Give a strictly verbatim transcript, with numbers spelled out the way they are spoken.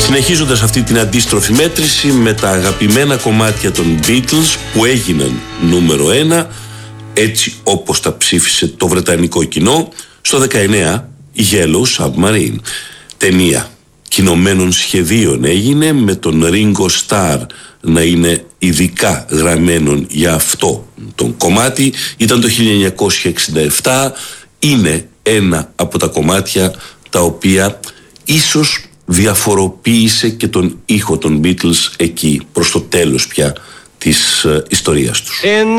Συνεχίζοντας αυτή την αντίστροφη μέτρηση με τα αγαπημένα κομμάτια των Beatles που έγιναν νούμερο ένα, έτσι όπως τα ψήφισε το βρετανικό κοινό, στο δεκαεννέα η Yellow Submarine. Ταινία κινωμένων σχεδίων έγινε, με τον Ringo Starr να είναι ειδικά γραμμένον για αυτό το κομμάτι. Ήταν το χίλια εννιακόσια εξήντα επτά. Είναι ένα από τα κομμάτια τα οποία ίσως διαφοροποίησε και τον ήχο των Beatles εκεί προς το τέλος πια της uh, ιστορίας τους.